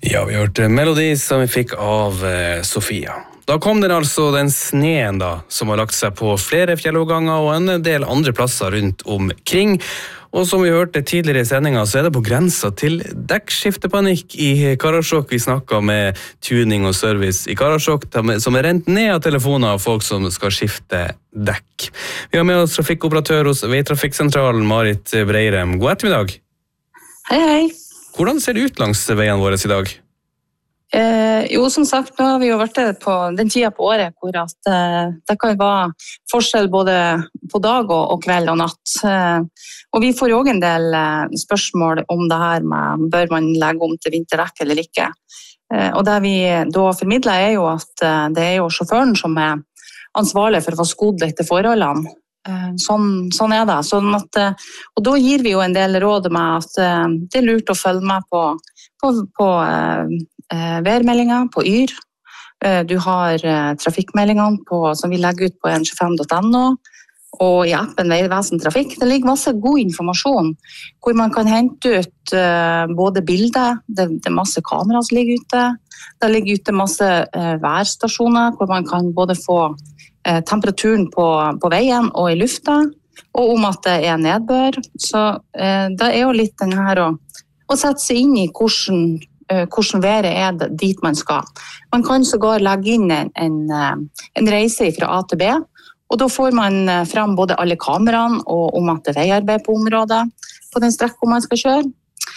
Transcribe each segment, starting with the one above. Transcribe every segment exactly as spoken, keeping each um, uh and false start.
Ja, vi hørte melodi som vi fikk av eh, Sofia. Da kom den altså den sneen da, som har lagt seg på flere fjelloverganger og en del andre plasser rundt omkring. Og som vi hørte tidligere i sendingen, så er det på grensa til dekkskiftepanikk i Karasjok. Vi snakket med tuning og service i Karasjok, som er rent ned av telefoner av folk som skal skifte dekk. Vi har med oss trafikkoperatør hos Veitrafikksentralen, Marit Breirem. God ettermiddag. Hei, hei. Hvordan ser det ut langs veiene våre i dag? Eh, jo, som sagt, nå har vi jo vært på den tida på året hvor at, eh, det kan være forskjell både på dag og, og kveld og natt. Eh, og vi får jo også en del eh, spørsmål om det her med bør man legge om til vinterdekk eller ikke. Eh, og det vi da formidler er jo at eh, det er jo sjåføren som er ansvarlig for å få skodd etter forholdene. Eh, sånn, sånn er det. Sånn at, eh, og da gir vi jo en del råd med at eh, det er lurt å følge med på, på, på eh, værmeldinger på Yr. Du har trafikkmeldingene på, som vi legger ut på n tjuefem punktum no, og i appen Veivesen Trafikk. Det ligger masse god informasjon hvor man kan hente ut både bilder, det, det er masse kameraer som ligger ute, det ligger ute masse værstasjoner hvor man kan både få temperaturen på, på veien og i lufta, og om at det er nedbør. Så det er jo litt den her å, å sette seg inn i hvordan hvordan været er dit man skal. Man kan sågar legge inn en, en, en reise fra A til B, og da får man fram både alle kameraene og om at det er veiarbeid på området på den strekket man skal kjøre.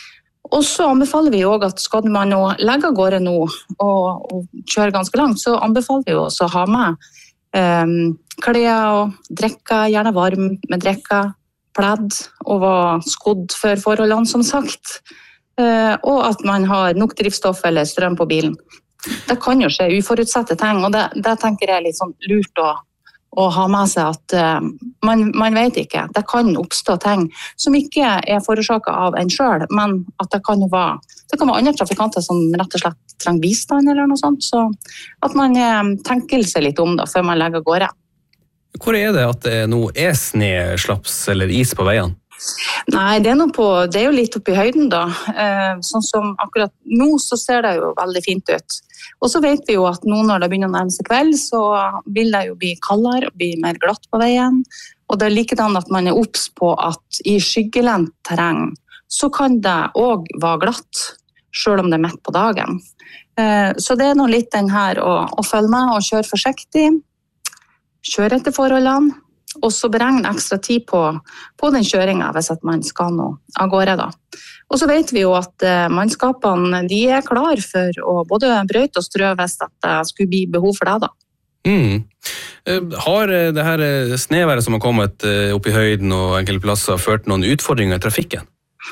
Og så anbefaler vi også at skal man nå legge av gårde nå og, og kjøre ganske langt, så anbefaler vi også å ha med um, klær og drikke, gjerne varm med drikke, pledd og var skodd for forholdene som sagt. Uh, og at man har nok drivstoff eller strøm på bilen. Det kan jo skje uforutsette ting, og det, det tenker jeg er litt sånn lurt å, å ha med seg at uh, man, man vet ikke. Det kan oppstå ting som ikke er forårsaket av en selv, men at det kan jo være, det kan være andre trafikanter som rett og slett trenger bistand eller noe sånt, så at man uh, tenker seg litt om da, før man legger gårde. Hvor er det at det nå er sne, slaps eller is på veiene? Nei, det er, noe på, det er jo litt oppe i høyden da. Eh, sånn som akkurat nå så ser det jo veldig fint ut. Og så vet vi jo at nå når det begynner å nærme seg kveld, så vil det jo bli kaldere og bli mer glatt på veien. Og det er likedan at man er obs på at i skyggelendt terreng så kan det også være glatt, selv om det er midt på dagen. Eh, så det er nå litt den her å, å følge med og kjøre forsiktig, kjøre etter forholdene, og så beregne ekstra tid på, på den kjøringen hvis at man skal nå av gårde da. Og så vet vi jo at eh, mannskapene de er klar for å både brøyte og strø hvis at det skulle bli behov for det da. Mm. Har det her sneværet som har kommet opp i høyden og enkelte plasser ført noen utfordringer i trafikken?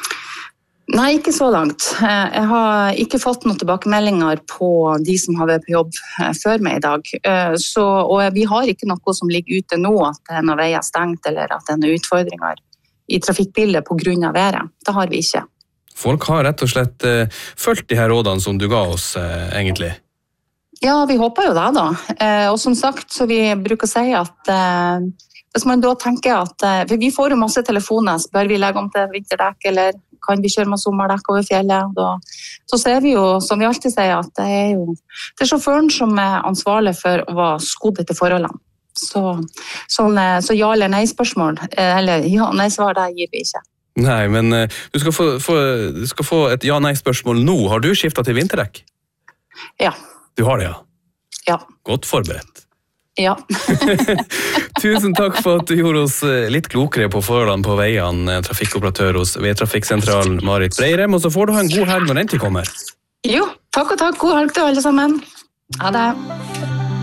Nei, ikke så langt. Jeg har ikke fått noen tilbakemeldinger på de som har vært på jobb før meg i dag. Så, og vi har ikke noe som ligger ute nå, at det er noen veier stengt eller at det er noen utfordringer i trafikkbildet på grunn av været. Det har vi ikke. Folk har rett og slett uh, fulgt de her rådene som du ga oss, uh, egentlig? Ja, vi håper jo det da. Uh, og som sagt, så vi bruker å si at uh, hvis man da tenker at, uh, for vi får jo masse telefoner, bør vi legge om til vinterdekk eller kan vi kjøre med sommerdekk over fjellet? Da, så ser vi jo, som vi alltid sier, at det er jo det er sjåføren som er ansvarlig for å være skodd etter forholdene. Så, sånn, så ja eller nei spørsmål, eller ja nei svar, det gir vi ikke. Nei, men du skal få, få, du skal få et ja nei spørsmål nå. Har du skiftet til vinterdekk? Ja. Du har det, ja? Ja. Godt forberedt. Ja. Tusen takk for at du gjorde oss litt klokere på forholdene på veiene, trafikkoperatør hos Veitrafikksentralen, Marit Breirem, og så får du ha en god helg når den tid kommer. Jo, takk og takk. God helg til alle sammen. Ha det.